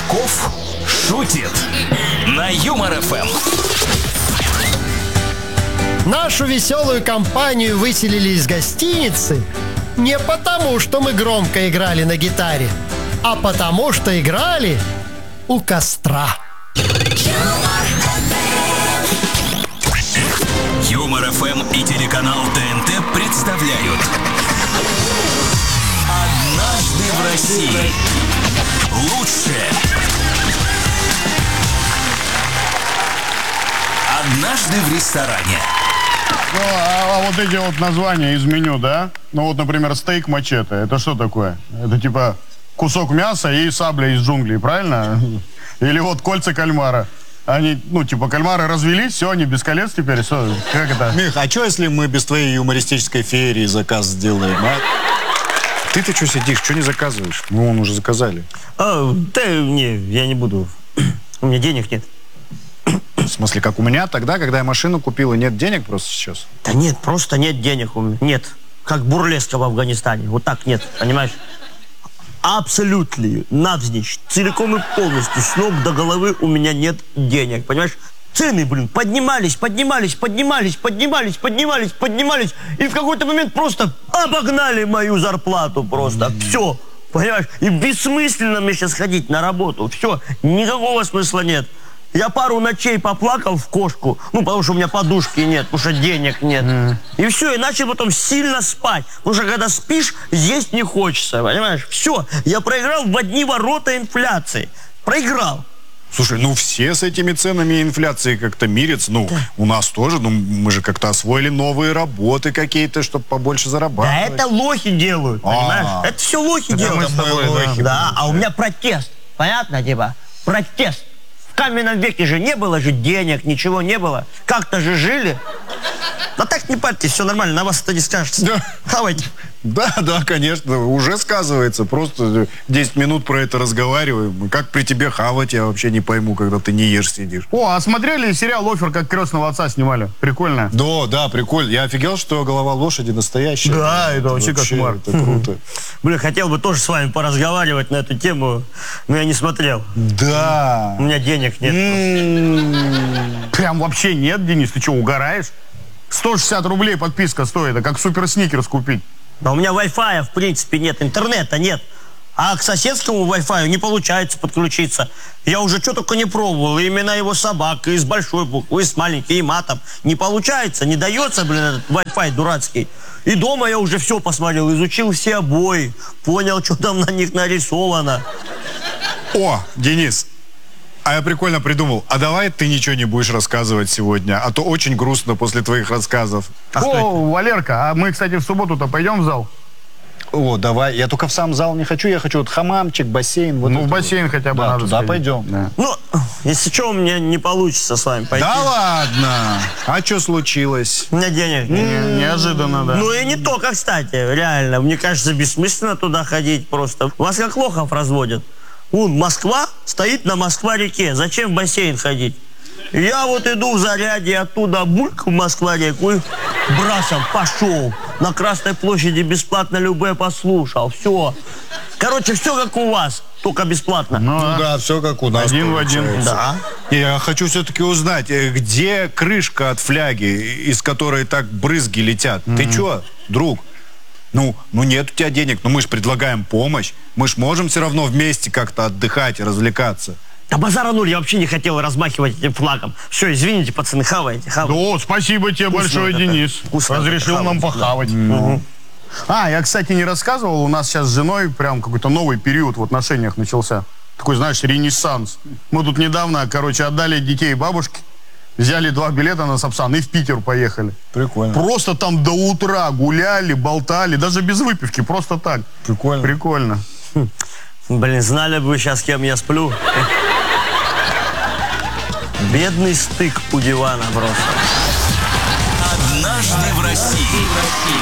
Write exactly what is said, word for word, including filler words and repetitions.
Казаков шутит на Юмор эф эм. Нашу веселую компанию выселили из гостиницы не потому, что мы громко играли на гитаре, а потому, что играли у костра. Юмор эф эм и телеканал тэ эн тэ представляют «Однажды в России». Лучшее. Однажды в ресторане. Ну, а, а вот эти вот названия из меню, да? Ну вот, например, стейк мачете. Это что такое? Это типа кусок мяса и сабля из джунглей, правильно? Или вот кольца кальмара. Они, ну, типа, кальмары развелись, все, они без колец теперь. Что, как это? Мих, а что, если мы без твоей юмористической феерии заказ сделаем, а? Ты-то что сидишь, что не заказываешь? Мы вон уже заказали. А, да не, я не буду. У меня денег нет. В смысле, как у меня тогда, когда я машину купил, и нет денег просто сейчас? Да нет, просто нет денег у меня. Нет. Как бурлеска в Афганистане. Вот так нет, понимаешь? Абсолютно, навзничь, целиком и полностью, с ног до головы у меня нет денег, понимаешь? Цены, блин, поднимались, поднимались, поднимались, поднимались, поднимались, поднимались, и в какой-то момент просто обогнали мою зарплату просто. Все, понимаешь? И бессмысленно мне сейчас ходить на работу. Все, никакого смысла нет. Я пару ночей поплакал в кошку, ну, потому что у меня подушки нет, потому что денег нет. Mm. И все, и начал потом сильно спать. Потому что когда спишь, есть не хочется, понимаешь? Все, я проиграл в одни ворота инфляции. Проиграл. Слушай, ну все с этими ценами и инфляцией как-то мирятся. Ну, да. У нас тоже, ну, мы же как-то освоили новые работы какие-то, чтобы побольше зарабатывать. Да это лохи делают, понимаешь? А-а-а. Это все лохи это делают. Мы тобой, лохи, да, а у меня протест, понятно, типа? Протест. В каменном веке же не было же денег, ничего не было. Как-то же жили. Да так не парьтесь, все нормально, на вас это не скажется. Да. Хавайте. Да, да, конечно, уже сказывается. Просто десять минут про это разговариваем. Как при тебе хавать, я вообще не пойму, когда ты не ешь, сидишь. О, а смотрели сериал «Оффер», как крестного отца снимали? Прикольно. Да, да, прикольно. Я офигел, что голова лошади настоящая. Да, это вообще кошмар. Это круто. Блин, хотел бы тоже с вами поразговаривать на эту тему, но я не смотрел. Да. У меня денег нет. Прям вообще нет, Денис, ты что, угораешь? сто шестьдесят рублей подписка стоит, а как супер сникерс купить. Да у меня вай-фая в принципе нет, интернета нет. А к соседскому вай-фаю не получается подключиться. Я уже что только не пробовал. И имена его собак, и с большой буквы, и с маленькой, и матом. Не получается, не дается, блин, этот вай-фай дурацкий. И дома я уже все посмотрел, изучил все обои. Понял, что там на них нарисовано. О, Денис, а я прикольно придумал. А давай ты ничего не будешь рассказывать сегодня, а то очень грустно после твоих рассказов. А О, Валерка, а мы, кстати, в субботу-то пойдем в зал? О, давай. Я только в сам зал не хочу. Я хочу вот хамамчик, бассейн. Вот ну, в бассейн вот. Хотя бы да, надо туда сходить. пойдем. Да. Ну, если что, у меня не получится с вами пойти. Да ладно? А что случилось? У меня денег нет. Не, неожиданно, да. Ну и не только, кстати, реально. Мне кажется, бессмысленно туда ходить просто. Вас как лохов разводят. Вон, Москва стоит на Москва-реке. Зачем в бассейн ходить? Я вот иду в Зарядье, оттуда бульк в Москва-реку и брасом пошел. На Красной площади бесплатно любэ послушал. Все. Короче, все как у вас, только бесплатно. Ну, ну да, все как у нас. Один в один. Да. Я хочу все-таки узнать, где крышка от фляги, из которой так брызги летят? Mm-hmm. Ты че, друг? Ну, ну нет у тебя денег, но мы же предлагаем помощь. Мы ж можем все равно вместе как-то отдыхать и развлекаться. Да базара нуль, я вообще не хотел размахивать этим флагом. Все, извините, пацаны, хавайте, хавайте. О, спасибо тебе Вкусно большое, это, Денис. Вкусно разрешил это, нам хавать, похавать. да. Угу. А, я, кстати, не рассказывал, у нас сейчас с женой прям какой-то новый период в отношениях начался. Такой, знаешь, ренессанс. Мы тут недавно, короче, отдали детей бабушке, взяли два билета на Сапсан и в Питер поехали. Прикольно. Просто там до утра гуляли, болтали, даже без выпивки, просто так. Прикольно. Прикольно. Хм. Блин, знали бы вы сейчас, с кем я сплю. Бедный стык у дивана просто. Однажды в России.